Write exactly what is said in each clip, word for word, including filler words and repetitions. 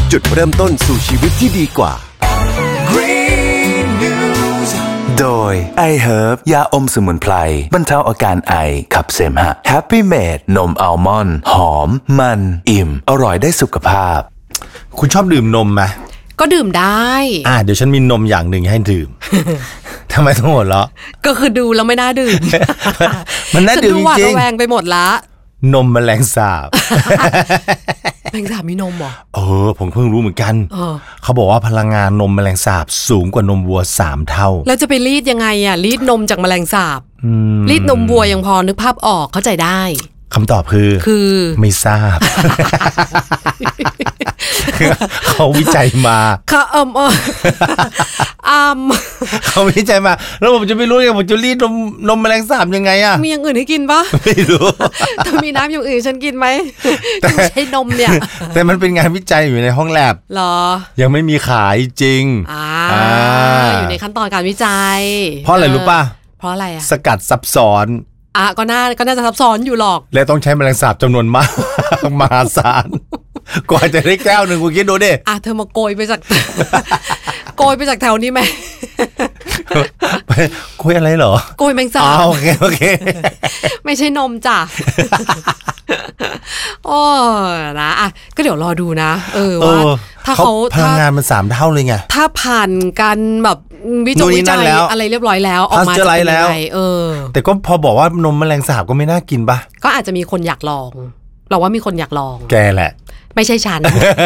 จุดเริ่มต้นสู่ชีวิตที่ดีกว่าโดย I Herb ยาอมสมุนไพรบรรเทาอาการไอขับเสมหะ Happy Made นมอัลมอนด์หอมมันอิ่มอร่อยได้สุขภาพคุณชอบดื่มนมไหมก็ดื่มได้อ่าเดี๋ยวฉันมีนมอย่างหนึ่งให้ดื่ม ทำไมต้องหัวเราะก็คือดูแล้วไม่น่าดื่มมันน่าดื่มจริงๆระแวงไปหมดละนมแมลงสาบแมลงสาบมีนมเหรอเออผมเพิ่งรู้เหมือนกันเขาบอกว่าพลังงานนมแมลงสาบสูงกว่านมวัวสามเท่าแล้วจะไปรีดยังไงอ่ะรีดนมจากแมลงสาบรีดนมวัวยังพอนึกภาพออกเข้าใจได้คำตอบคือคือไม่ทราบ เขาวิจัยมาเขาเอิ่มเอออืมเขาวิจัยมาแล้วผมจะไม่รู้ไงผมจะรีดนมนมแมลงสาบยังไงอ่ะมีอย่างอื่นให้กินปะไม่รู้ถ้ามีน้ำอย่างอื่นฉันกินไหมไม่ใช่นมเนี่ยแต่มันเป็นงานวิจัยอยู่ในห้องแลบหรอยังไม่มีขายจริงอ่าอยู่ในขั้นตอนการวิจัยเพราะอะไรรู้ป่ะเพราะอะไรอ่ะสกัดซับซ้อนอ่ะก็น่าก็น่าจะซับซ้อนอยู่หรอกและต้องใช้แมลงสาบจำนวนมากมหาศาลกว่าจะได้แก้วหนึ่งคุณคิดดูดิอ่ะเธอมาโกยไปจากโกยไปจากแถวนี้ไหมโกยอะไรเหรอโกยแมงสาบอ๋อโอเคโอเคไม่ใช่นมจ้ะโอ้นะอ่ะก็เดี๋ยวรอดูนะเออว่าถ้าเขาพลังงานมันสามเท่าเลยไงถ้าผ่านการแบบวิจัยวิจัยอะไรเรียบร้อยแล้วออกมาจะเป็นยังไงเออแต่ก็พอบอกว่านมแมลงสาบก็ไม่น่ากินป่ะก็อาจจะมีคนอยากลองเราว่ามีคนอยากลองแกแหละไม่ใช่ฉัน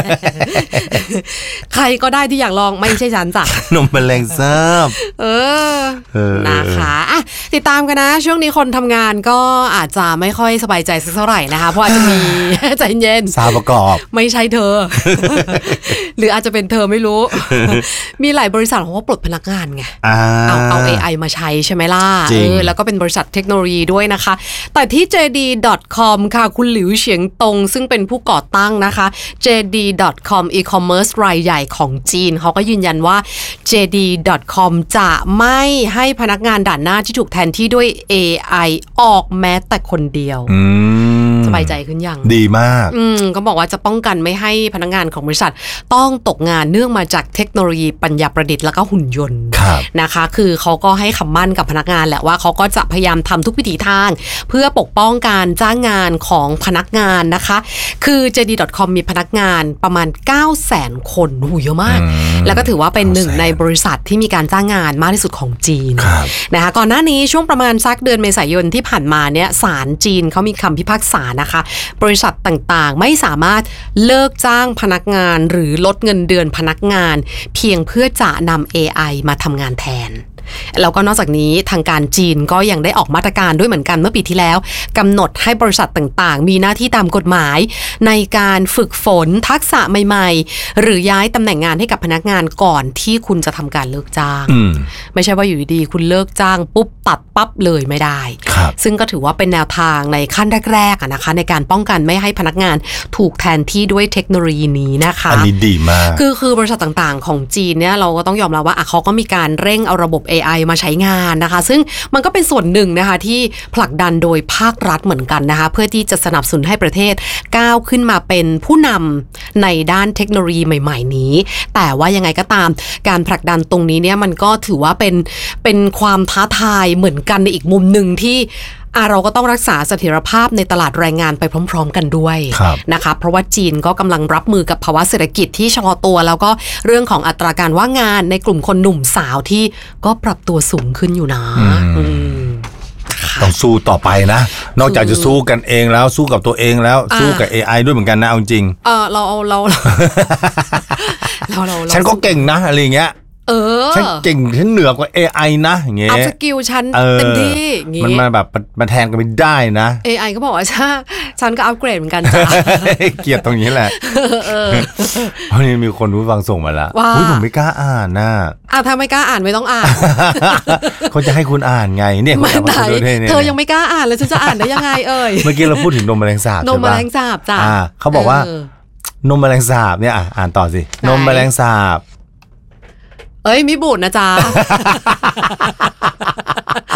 ใครก็ได้ที่อยากลองไม่ใช่ฉันจ้ะนมแมลงสาบเออนะคะอ่ะติดตามกันนะช่วงนี้คนทำงานก็อาจจะไม่ค่อยสบายใจสักเท่าไหร่นะคะเพราะอาจจะมีใจเย็นสาประกอบไม่ใช่เธอ หรืออาจจะเป็นเธอไม่รู้ มีหลายบริษัทของว่าปลดพนักงานไงเอาเอา เอ ไอ มาใช้ใช่ไหมล่ะเออแล้วก็เป็นบริษัทเทคโนโลยีด้วยนะคะแต่ที่ เจ ดี ดอท คอม ค่ะคุณหลิวเฉียงตงซึ่งเป็นผู้ก่อตั้งนะคะ เจ ดี ดอท คอม e-commerce รายใหญ่ของจีนเขาก็ยืนยันว่า เจ ดี ดอท คอม จะไม่ให้พนักงานด่านหน้าที่ถูกแทนที่ด้วย เอ ไอ ออกแม้แต่คนเดียวสบายใจขึ้นยังดีมากอืมก็บอกว่าจะป้องกันไม่ให้พนักงานของบริษัทต้องตกงานเนื่องมาจากเทคโนโลยีปัญญาประดิษฐ์แล้วก็หุ่นยนต์นะคะคือเขาก็ให้คำมั่นกับพนักงานแหละว่าเขาก็จะพยายามทำทุกวิถีทางเพื่อปกป้องการจ้างงานของพนักงานนะคะคือ เจ ดี ดอท คอม มีพนักงานประมาณ เก้าแสน คนหูเยอะมากแล้วก็ถือว่าเป็นหนึ่งในบริษัทที่มีการจ้างงานมากที่สุดของจีนนะคะก่อนหน้านี้ช่วงประมาณสักเดือนเมษายนที่ผ่านมาเนี่ยศาลจีนเขามีคำพิพากษานะคะบริษัทต่างๆไม่สามารถเลิกจ้างพนักงานหรือลดเงินเดือนพนักงานเพียงเพื่อจะนำ เอ ไอ มาทำงานแทนแล้วก็นอกจากนี้ทางการจีนก็ยังได้ออกมาตรการด้วยเหมือนกันเมื่อปีที่แล้วกำหนดให้บริษัทต่างๆมีหน้าที่ตามกฎหมายในการฝึกฝนทักษะใหม่ๆหรือย้ายตำแหน่งงานให้กับพนักงานก่อนที่คุณจะทำการเลิกจ้างไม่ใช่ว่าอยู่ดีๆคุณเลิกจ้างปุ๊บตัดปั๊บเลยไม่ได้ซึ่งก็ถือว่าเป็นแนวทางในขั้นแรกๆนะคะในการป้องกันไม่ให้พนักงานถูกแทนที่ด้วยเทคโนโลยีนี้นะคะอันนี้ดีมากคือคือบริษัทต่างๆของจีนเนี่ยเราก็ต้องยอมรับว่าเขาก็มีการเร่งเอาระบบ เอ ไอ มาใช้งานนะคะซึ่งมันก็เป็นส่วนหนึ่งนะคะที่ผลักดันโดยภาครัฐเหมือนกันนะคะเพื่อที่จะสนับสนุนให้ประเทศก้าวขึ้นมาเป็นผู้นำในด้านเทคโนโลยีใหม่ๆนี้แต่ว่ายังไงก็ตามการผลักดันตรงนี้เนี่ยมันก็ถือว่าเป็นเป็นความท้าทายเหมือนกันในอีกมุมหนึ่งที่เราก็ต้องรักษาเสถียรภาพในตลาดแรงงานไปพร้อมๆกันด้วยนะคะเพราะว่าจีนก็กำลังรับมือกับภาวะเศรษฐกิจที่ชะลอตัวแล้วก็เรื่องของอัตราการว่างงานในกลุ่มคนหนุ่มสาวที่ก็ปรับตัวสูงขึ้นอยู่นะต้องสู้ต่อไปนะนอกจากจะสู้กันเองแล้วสู้กับตัวเองแล้วสู้กับ เอ ไอ ด้วยเหมือนกันนะเอาจริงเออเราเอาเราเราเราฉันก็เก่งนะอะไรอย่างเงี้ยเออฉันเก่งฉันเหนือกว่า เอ ไอ นะอย่างเงี้ยอัพสกิลฉันเต็มที่อย่างงี้มันมาแบบมาแทนกันไม่ได้นะเอ ไอ ก็บอกว่าฉันฉันก็อัปเกรดเหมือนกันจ้ะเกลียดตรงนี้แหละเพราะนี่มีคนผู้ฟังส่งมาแล้วอุ๊ยผมไม่กล้าอ่านนะอ่ะถ้าไม่กล้าอ่านไม่ต้องอ่านเขาจะให้คุณอ่านไงเนี่ยไม่ได้เธอยังไม่กล้าอ่านแล้วฉันจะอ่านได้ยังไงเอ่ยเมื่อกี้เราพูดถึงนมแมลงสาบใช่ปะนมแมลงสาบจ้ะเขาบอกว่านมแมลงสาบเนี่ยอ่านต่อสินมแมลงสาบเอ้ยมีบุตรนะจ๊ะ หม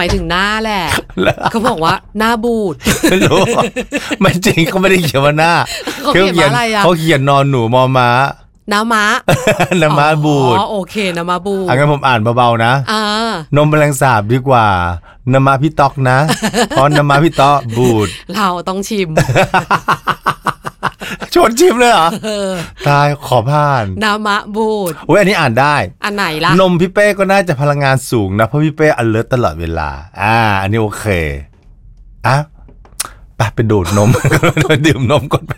มายถึงหน้าแหละเขาบอกว่าหน้าบูดไม่รู้ไม่จริงเขาไม่ได้เขียนว่าหน้าเขาเขียนว่าอะไรอะเขาเขียนนอนหนูมอม้าน้ำม้าน้ำม้าบูดอ๋อโอเคน้ำม้าบูดงั้นผมอ่านเบาๆนะนมแมลงสาบดีกว่าน้ำม้าพี่ต๊อกนะเพราะน้ำม้าพี่ต๊อกบูดเราต้องชิมชวนชิมเลยเหรอตายขอผ่านน้ำมะบูดโอ้ยอันนี้อ่านได้อันไหนล่ะนมพี่เป้ก็น่าจะพลังงานสูงนะเพราะพี่เป้ alert ตลอดเวลาอ่าอันนี้โอเคอ่ะไปไปดูดนม ดื่มนมก่อนไป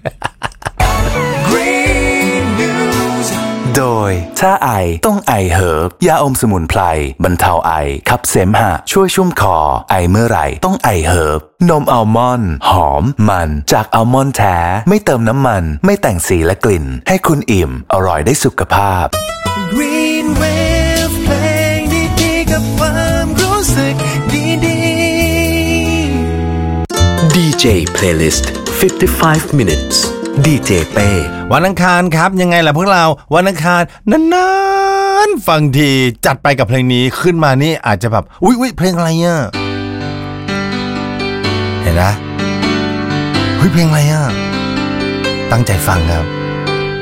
โดยถ้าไอต้องไอเฮิร์บยาอมสมุนไพรบรรเทาไอขับเสมหะช่วยชุ่มคอไอเมื่อไหร่ต้องไอเฮิร์บนมอัลมอนด์หอมมันจากอัลมอนด์แท้ไม่เติมน้ำมันไม่แต่งสีและกลิ่นให้คุณอิ่มอร่อยได้สุขภาพ Green Wave เพลงดีๆกับความรู้สึกดีๆ ดี เจ Playlist ห้าสิบห้า minutes ดี เจ เป้วันอังคารครับยังไงล่ะพวกเราวันอังคารนานๆฟังทีจัดไปกับเพลงนี้ขึ้นมานี่อาจจะแบบอุ๊ยอุ๊ยเพลงอะไรอ่ะเห็นนะเฮ้ยเพลงอะไรอ่ะตั้งใจฟังครับ